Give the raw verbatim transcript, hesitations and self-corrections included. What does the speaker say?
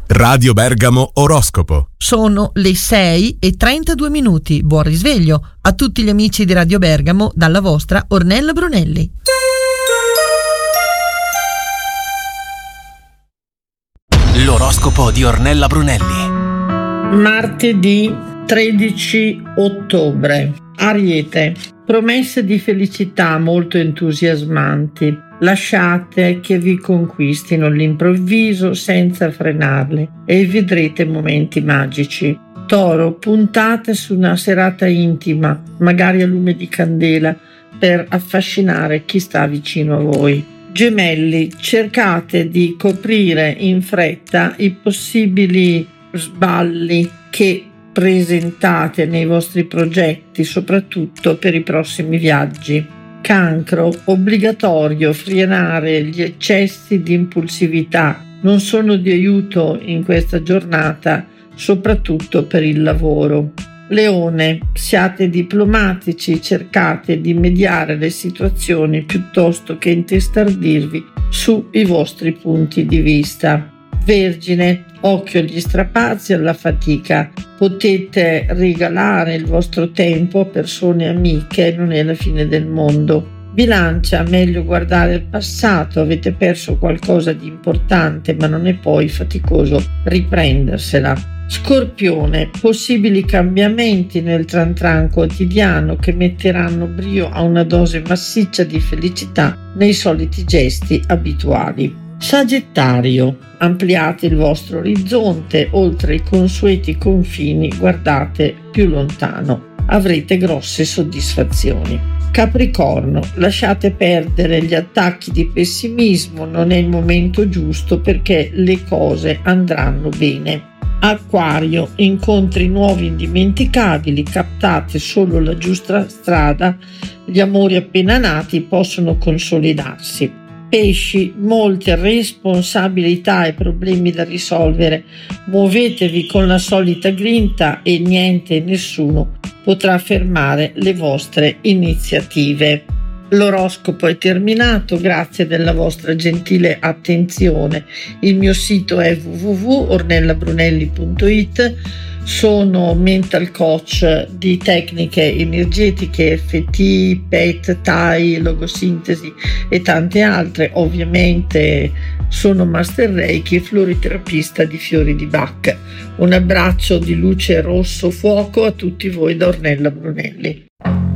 Radio Bergamo Oroscopo. Sono le sei e trentadue minuti. Buon risveglio a tutti gli amici di Radio Bergamo dalla vostra Ornella Brunelli. L'oroscopo di Ornella Brunelli. Martedì tredici ottobre. Ariete. Promesse di felicità molto entusiasmanti. Lasciate che vi conquistino all'improvviso senza frenarle e vedrete momenti magici. Toro. Puntate su una serata intima, magari a lume di candela, per affascinare chi sta vicino a voi. Gemelli. Cercate di coprire in fretta i possibili sballi che presentate nei vostri progetti, soprattutto per i prossimi viaggi. Cancro. Obbligatorio frenare gli eccessi di impulsività. Non sono di aiuto in questa giornata, soprattutto per il lavoro. Leone. Siate diplomatici, cercate di mediare le situazioni piuttosto che intestardirvi sui vostri punti di vista. Vergine. Occhio agli strapazzi e alla fatica. Potete regalare il vostro tempo a persone amiche, non è la fine del mondo. Bilancia. Meglio guardare il passato, avete perso qualcosa di importante, ma non è poi faticoso riprendersela. Scorpione. Possibili cambiamenti nel tran tran quotidiano che metteranno brio a una dose massiccia di felicità nei soliti gesti abituali. Sagittario. Ampliate il vostro orizzonte, oltre i consueti confini guardate più lontano, avrete grosse soddisfazioni. Capricorno. Lasciate perdere gli attacchi di pessimismo, non è il momento giusto perché le cose andranno bene. Acquario. Incontri nuovi indimenticabili, captate solo la giusta strada, gli amori appena nati possono consolidarsi. Pesci. Molte responsabilità e problemi da risolvere, muovetevi con la solita grinta e niente e nessuno potrà fermare le vostre iniziative. L'oroscopo è terminato, grazie della vostra gentile attenzione. Il mio sito è w w w punto ornella brunelli punto i t. Sono mental coach di tecniche energetiche, F T, P E T, Thai, logosintesi e tante altre. Ovviamente sono master Reiki e floriterapista di fiori di Bach. Un abbraccio di luce rosso fuoco a tutti voi da Ornella Brunelli.